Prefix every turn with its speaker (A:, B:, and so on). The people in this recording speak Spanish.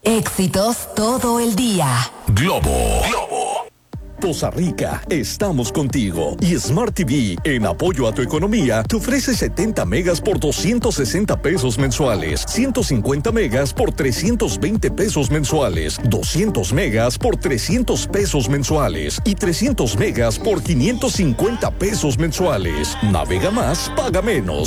A: Éxitos todo el día.
B: Globo.
C: Poza Rica, estamos contigo. Y Smart TV, en apoyo a tu economía, te ofrece 70 megas por 260 pesos mensuales, 150 megas por 320 pesos mensuales, 200 megas por 300 pesos mensuales y 300 megas por 550 pesos mensuales. Navega más, paga menos.